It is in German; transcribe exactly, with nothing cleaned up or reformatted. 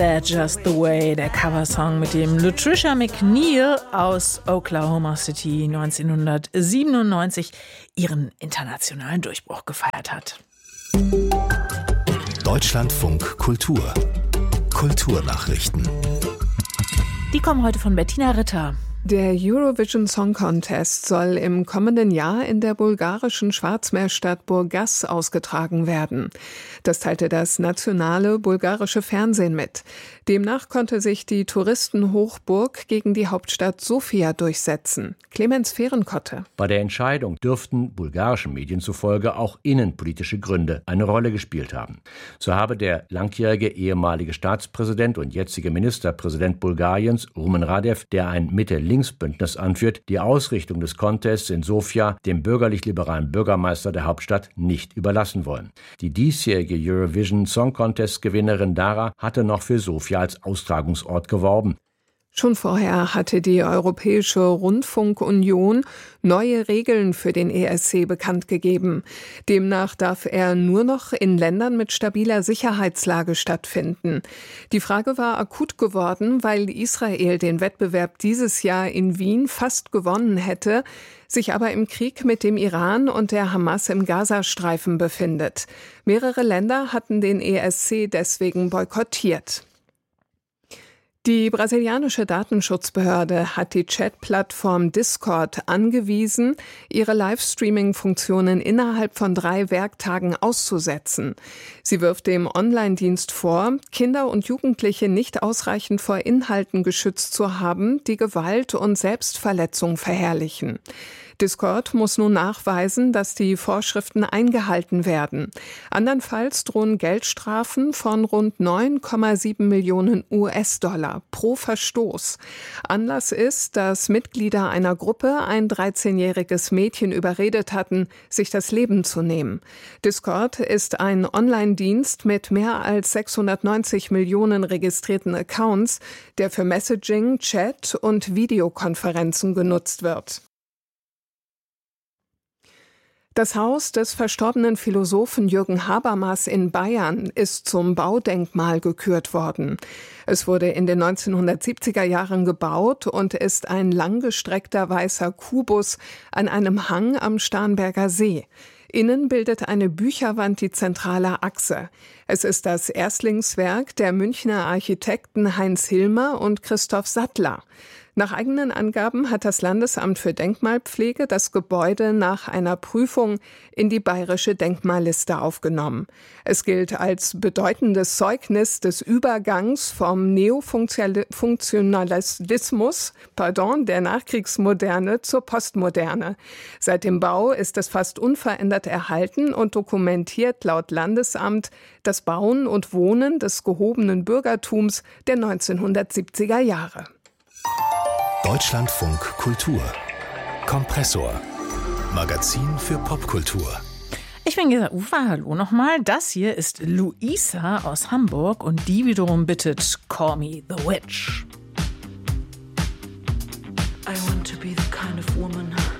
That's Just the Way, der Coversong, mit dem Latricia McNeil aus Oklahoma City neunzehnhundertsiebenundneunzig ihren internationalen Durchbruch gefeiert hat. Deutschlandfunk Kultur. Kulturnachrichten. Die kommen heute von Bettina Ritter. Der Eurovision Song Contest soll im kommenden Jahr in der bulgarischen Schwarzmeerstadt Burgas ausgetragen werden. Das teilte das nationale bulgarische Fernsehen mit. Demnach konnte sich die Touristenhochburg gegen die Hauptstadt Sofia durchsetzen. Clemens Fehrenkotte. Bei der Entscheidung dürften bulgarischen Medien zufolge auch innenpolitische Gründe eine Rolle gespielt haben. So habe der langjährige ehemalige Staatspräsident und jetzige Ministerpräsident Bulgariens, Rumen Radev, der ein Mitte-Links-Bündnis anführt, die Ausrichtung des Contests in Sofia dem bürgerlich-liberalen Bürgermeister der Hauptstadt nicht überlassen wollen. Die diesjährige Eurovision Song Contest-Gewinnerin Dara hatte noch für Sofia als Austragungsort geworben. Schon vorher hatte die Europäische Rundfunkunion neue Regeln für den E S C bekannt gegeben. Demnach darf er nur noch in Ländern mit stabiler Sicherheitslage stattfinden. Die Frage war akut geworden, weil Israel den Wettbewerb dieses Jahr in Wien fast gewonnen hätte, sich aber im Krieg mit dem Iran und der Hamas im Gazastreifen befindet. Mehrere Länder hatten den E S C deswegen boykottiert. Die brasilianische Datenschutzbehörde hat die Chat-Plattform Discord angewiesen, ihre Livestreaming-Funktionen innerhalb von drei Werktagen auszusetzen. Sie wirft dem Online-Dienst vor, Kinder und Jugendliche nicht ausreichend vor Inhalten geschützt zu haben, die Gewalt und Selbstverletzung verherrlichen. Discord muss nun nachweisen, dass die Vorschriften eingehalten werden. Andernfalls drohen Geldstrafen von rund neun Komma sieben Millionen U S-Dollar pro Verstoß. Anlass ist, dass Mitglieder einer Gruppe ein dreizehnjähriges Mädchen überredet hatten, sich das Leben zu nehmen. Discord ist ein Online-Dienst mit mehr als sechshundertneunzig Millionen registrierten Accounts, der für Messaging, Chat und Videokonferenzen genutzt wird. Das Haus des verstorbenen Philosophen Jürgen Habermas in Bayern ist zum Baudenkmal gekürt worden. Es wurde in den neunzehnhundertsiebziger Jahren gebaut und ist ein langgestreckter weißer Kubus an einem Hang am Starnberger See. Innen bildet eine Bücherwand die zentrale Achse. Es ist das Erstlingswerk der Münchner Architekten Heinz Hilmer und Christoph Sattler. Nach eigenen Angaben hat das Landesamt für Denkmalpflege das Gebäude nach einer Prüfung in die bayerische Denkmalliste aufgenommen. Es gilt als bedeutendes Zeugnis des Übergangs vom Neofunktionalismus, pardon, der Nachkriegsmoderne zur Postmoderne. Seit dem Bau ist es fast unverändert erhalten und dokumentiert laut Landesamt das Bauen und Wohnen des gehobenen Bürgertums der neunzehnhundertsiebziger Jahre. Deutschlandfunk Kultur. Kompressor. Magazin für Popkultur. Ich bin Gesa Ufer, hallo nochmal. Das hier ist Luisa aus Hamburg und die wiederum bittet Call Me the Witch. I want to be the kind of woman